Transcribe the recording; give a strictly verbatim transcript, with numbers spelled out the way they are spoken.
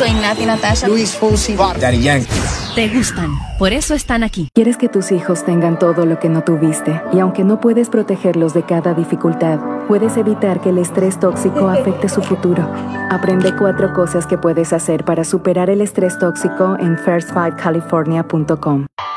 Soy Nati Natasha. Luis Fonsi, Daddy Yankee. Te gustan, por eso están aquí. Quieres que tus hijos tengan todo lo que no tuviste, y aunque no puedes protegerlos de cada dificultad, puedes evitar que el estrés tóxico afecte su futuro. Aprende cuatro cosas que puedes hacer para superar el estrés tóxico en first five california punto com.